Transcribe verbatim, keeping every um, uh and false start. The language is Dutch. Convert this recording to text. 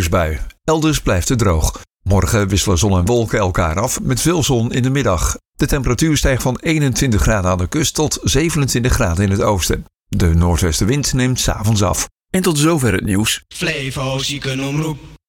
onweersbui. Elders blijft het droog. Morgen wisselen zon en wolken elkaar af met veel zon in de middag. De temperatuur stijgt van eenentwintig graden aan de kust tot zevenentwintig graden in het oosten. De noordwestenwind neemt 's avonds af. En tot zover het nieuws. Flevo Ziekenomroep.